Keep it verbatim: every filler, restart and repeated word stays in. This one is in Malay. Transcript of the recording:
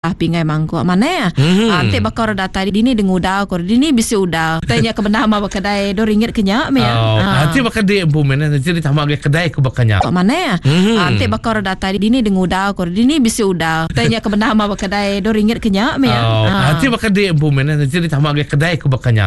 ah pingai mangko mana ya Hmm. ante bakar data dini denguda kor dini bisi uda tanya ke benda ma bakadai do ringgit kenya me ya Oh, ante bakal di empumen jadi tambah kedai ke bakanya. mana ya Hmm. ante bakar data dini denguda kor dini bisi uda tanya ke benda ma bakadai do ringgit kenya me ya Oh, ante bakal di empumen jadi tambah kedai ke bakanya.